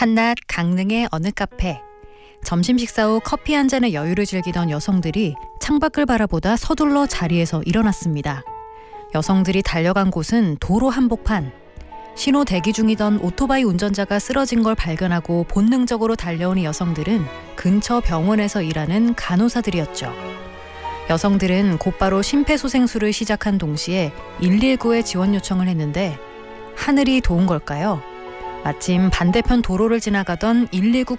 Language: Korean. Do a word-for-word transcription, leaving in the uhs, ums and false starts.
한낮 강릉의 어느 카페. 점심 식사 후 커피 한 잔의 여유를 즐기던 여성들이 창밖을 바라보다 서둘러 자리에서 일어났습니다. 여성들이 달려간 곳은 도로 한복판. 신호 대기 중이던 오토바이 운전자가 쓰러진 걸 발견하고 본능적으로 달려온 이 여성들은 근처 병원에서 일하는 간호사들이었죠. 여성들은 곧바로 심폐소생술을 시작한 동시에 일일구에 지원 요청을 했는데 하늘이 도운 걸까요? 마침 반대편 도로를 지나가던 일일구